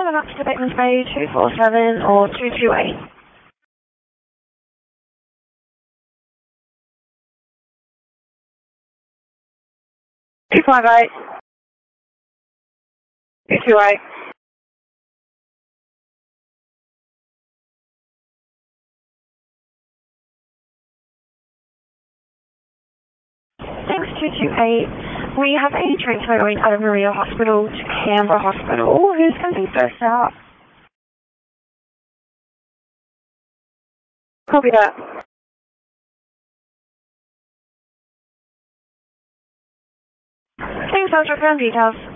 Calling up to Bateman's Bay 247 or 228. 258. 228. Thanks, 228. We have a transfer going out of Maria Hospital to Canberra Hospital. Who's going to be first out? Copy that. Thanks, I'll drop down details.